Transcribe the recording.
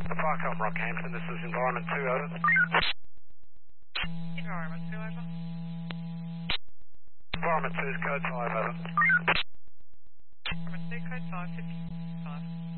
Farcombe, Rockhampton, this is Environment 2, over. Environment 2, over. Environment 2 is code 5, over. Environment 2, code 5, 55.